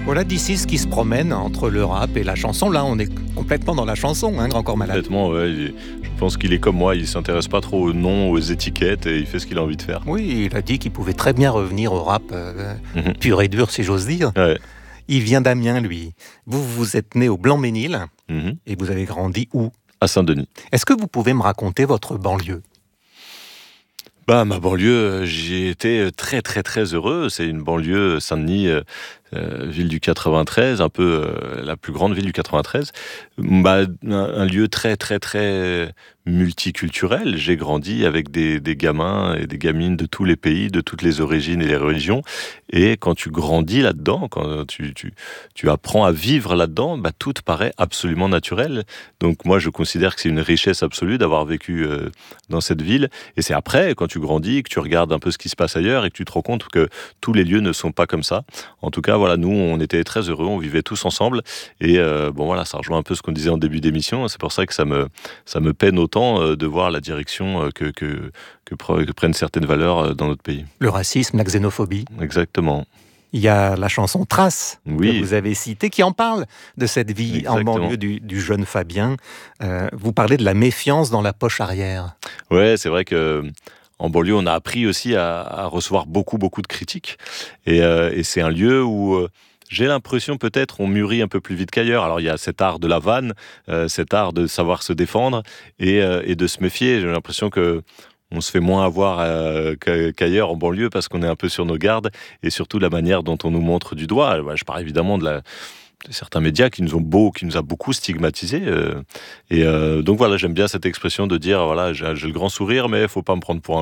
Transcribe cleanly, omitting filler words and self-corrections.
Voilà D6 qui se promène entre le rap et la chanson. Là, on est complètement dans la chanson, Grand Corps Malade. Complètement, ouais. Je pense qu'il est comme moi, il s'intéresse pas trop aux noms, aux étiquettes, et il fait ce qu'il a envie de faire. Oui, il a dit qu'il pouvait très bien revenir au rap pur et dur, si j'ose dire. Ouais. Il vient d'Amiens, lui. Vous êtes né au Blanc-Ménil et vous avez grandi où ? À Saint-Denis. Est-ce que vous pouvez me raconter votre banlieue ? Ma banlieue, j'y ai été très très très heureux. C'est une banlieue, Saint-Denis, ville du 93, un peu la plus grande ville du 93. Un lieu très très très multiculturel. J'ai grandi avec des gamins et des gamines de tous les pays, de toutes les origines et les religions. Et quand tu grandis là-dedans, quand tu apprends à vivre là-dedans, tout te paraît absolument naturel. Donc moi, je considère que c'est une richesse absolue d'avoir vécu dans cette ville. Et c'est après, quand tu grandis, que tu regardes un peu ce qui se passe ailleurs et que tu te rends compte que tous les lieux ne sont pas comme ça. En tout cas, voilà, nous, on était très heureux, on vivait tous ensemble. Et ça rejoint un peu ce qu'on disait en début d'émission. C'est pour ça que ça me peine autant de voir la direction que prennent certaines valeurs dans notre pays. Le racisme, la xénophobie. Exactement. Il y a la chanson Trace que vous avez citée qui en parle de cette vie en banlieue du jeune Fabien. Vous parlez de la méfiance dans la poche arrière. Ouais, c'est vrai que en banlieue, on a appris aussi à recevoir beaucoup de critiques. Et c'est un lieu où j'ai l'impression peut-être on mûrit un peu plus vite qu'ailleurs. Alors il y a cet art de la vanne, cet art de savoir se défendre et de se méfier. J'ai l'impression que on se fait moins avoir qu'ailleurs en banlieue parce qu'on est un peu sur nos gardes et surtout la manière dont on nous montre du doigt. Je parle évidemment de certains médias qui nous a beaucoup stigmatisés. Donc voilà, j'aime bien cette expression de dire voilà, j'ai le grand sourire, mais il faut pas me prendre pour un